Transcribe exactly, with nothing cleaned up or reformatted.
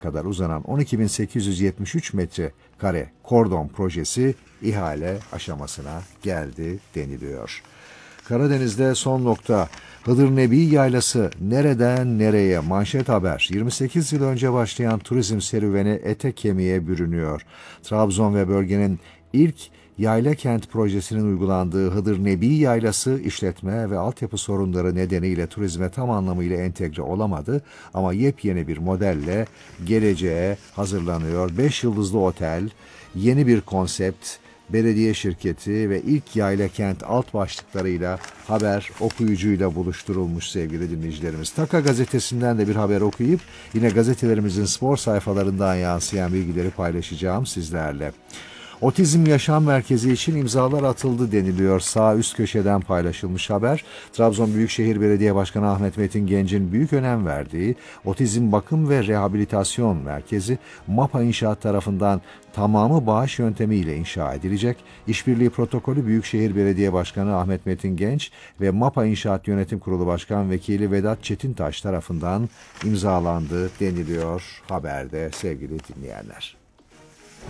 kadar uzanan on iki bin sekiz yüz yetmiş üç metrekare kordon projesi ihale aşamasına geldi deniliyor. Karadeniz'de son nokta. Hıdır Nebi Yaylası nereden nereye? Manşet haber. yirmi sekiz yıl önce başlayan turizm serüveni ete kemiğe bürünüyor. Trabzon ve bölgenin ilk yayla kent projesinin uygulandığı Hıdır Nebi Yaylası işletme ve altyapı sorunları nedeniyle turizme tam anlamıyla entegre olamadı ama yepyeni bir modelle geleceğe hazırlanıyor. Beş yıldızlı otel, yeni bir konsept, belediye şirketi ve ilk yayla kent alt başlıklarıyla haber okuyucuyla buluşturulmuş sevgili dinleyicilerimiz. Taka gazetesinden de bir haber okuyup yine gazetelerimizin spor sayfalarından yansıyan bilgileri paylaşacağım sizlerle. Otizm Yaşam Merkezi için imzalar atıldı deniliyor. Sağ üst köşeden paylaşılmış haber. Trabzon Büyükşehir Belediye Başkanı Ahmet Metin Genç'in büyük önem verdiği Otizm Bakım ve Rehabilitasyon Merkezi MAPA İnşaat tarafından tamamı bağış yöntemiyle inşa edilecek. İşbirliği protokolü Büyükşehir Belediye Başkanı Ahmet Metin Genç ve MAPA İnşaat Yönetim Kurulu Başkan Vekili Vedat Çetintaş tarafından imzalandı deniliyor haberde sevgili dinleyenler.